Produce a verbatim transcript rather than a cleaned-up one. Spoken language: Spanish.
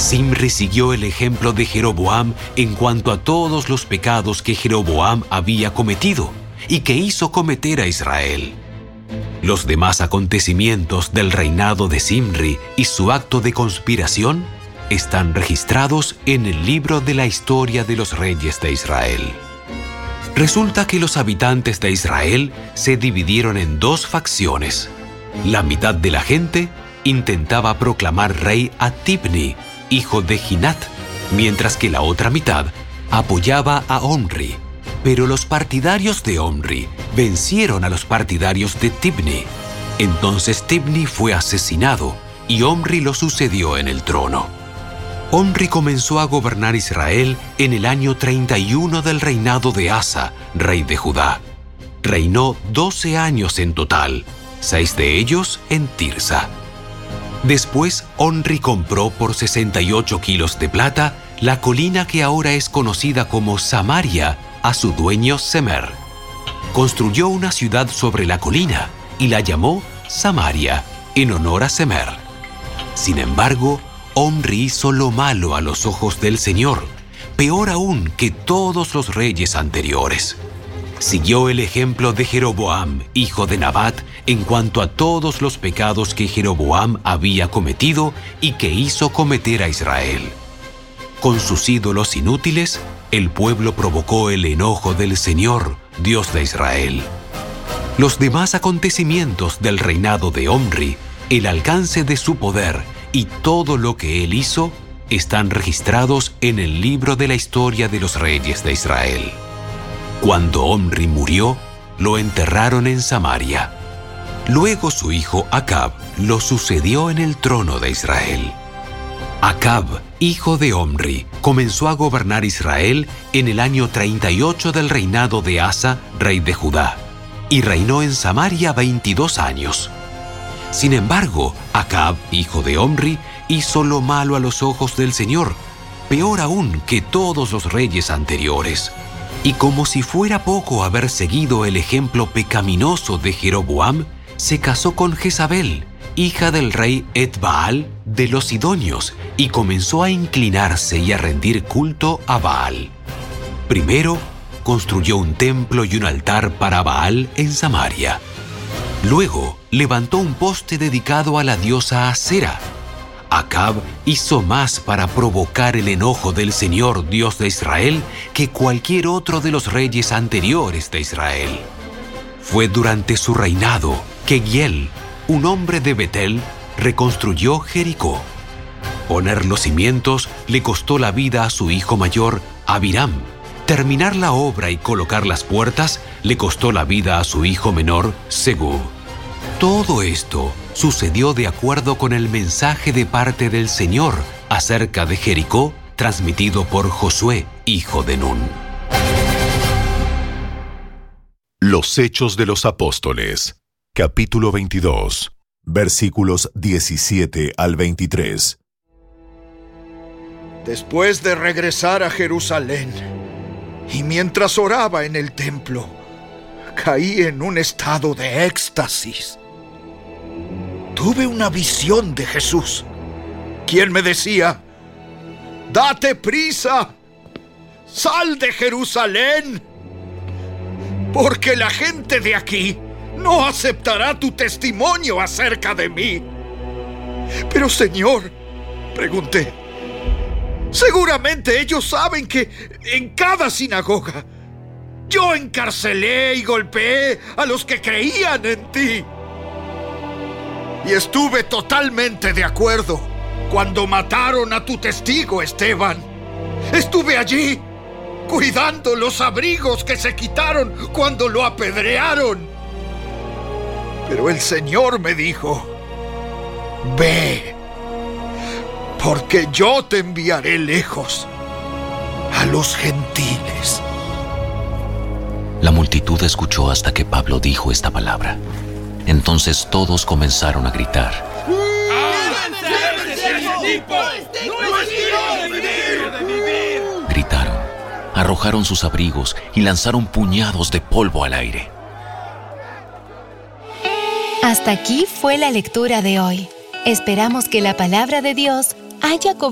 Zimri siguió el ejemplo de Jeroboam en cuanto a todos los pecados que Jeroboam había cometido y que hizo cometer a Israel. Los demás acontecimientos del reinado de Zimri y su acto de conspiración están registrados en el libro de la historia de los reyes de Israel. Resulta que los habitantes de Israel se dividieron en dos facciones. La mitad de la gente intentaba proclamar rey a Tibni, hijo de Ginat, mientras que la otra mitad apoyaba a Omri. Pero los partidarios de Omri vencieron a los partidarios de Tibni. Entonces Tibni fue asesinado y Omri lo sucedió en el trono. Omri comenzó a gobernar Israel en el año treinta y uno del reinado de Asa, rey de Judá. Reinó doce años en total, seis de ellos en Tirsa. Después, Omri compró por sesenta y ocho kilos de plata la colina que ahora es conocida como Samaria a su dueño Semer. Construyó una ciudad sobre la colina y la llamó Samaria, en honor a Semer. Sin embargo, Omri hizo lo malo a los ojos del Señor, peor aún que todos los reyes anteriores. Siguió el ejemplo de Jeroboam, hijo de Nabat, en cuanto a todos los pecados que Jeroboam había cometido y que hizo cometer a Israel. Con sus ídolos inútiles, el pueblo provocó el enojo del Señor, Dios de Israel. Los demás acontecimientos del reinado de Omri, el alcance de su poder y todo lo que él hizo, están registrados en el libro de la historia de los reyes de Israel. Cuando Omri murió, lo enterraron en Samaria. Luego su hijo Acab lo sucedió en el trono de Israel. Acab, hijo de Omri, comenzó a gobernar Israel en el año treinta y ocho del reinado de Asa, rey de Judá, y reinó en Samaria veintidós años. Sin embargo, Acab, hijo de Omri, hizo lo malo a los ojos del Señor, peor aún que todos los reyes anteriores. Y como si fuera poco haber seguido el ejemplo pecaminoso de Jeroboam, se casó con Jezabel, hija del rey Etbaal de los Sidonios, y comenzó a inclinarse y a rendir culto a Baal. Primero, construyó un templo y un altar para Baal en Samaria. Luego, levantó un poste dedicado a la diosa Asera. Acab hizo más para provocar el enojo del Señor, Dios de Israel, que cualquier otro de los reyes anteriores de Israel. Fue durante su reinado que Giel, un hombre de Betel, reconstruyó Jericó. Poner los cimientos le costó la vida a su hijo mayor, Abiram. Terminar la obra y colocar las puertas le costó la vida a su hijo menor, Segub. Todo esto sucedió de acuerdo con el mensaje de parte del Señor acerca de Jericó, transmitido por Josué, hijo de Nun. Los Hechos de los Apóstoles, capítulo veintidós, versículos diecisiete al veintitrés. Después de regresar a Jerusalén, y mientras oraba en el templo, caí en un estado de éxtasis. Tuve una visión de Jesús, quien me decía: «Date prisa, sal de Jerusalén, porque la gente de aquí no aceptará tu testimonio acerca de mí». «Pero, Señor», pregunté, «seguramente ellos saben que en cada sinagoga yo encarcelé y golpeé a los que creían en ti. Y estuve totalmente de acuerdo cuando mataron a tu testigo, Esteban. Estuve allí cuidando los abrigos que se quitaron cuando lo apedrearon. Pero el Señor me dijo: ve, porque yo te enviaré lejos a los gentiles». La multitud escuchó hasta que Pablo dijo esta palabra. Entonces todos comenzaron a gritar: Gritaron, arrojaron sus abrigos y lanzaron puñados de polvo al aire. Hasta aquí fue la lectura de hoy. Esperamos que la palabra de Dios haya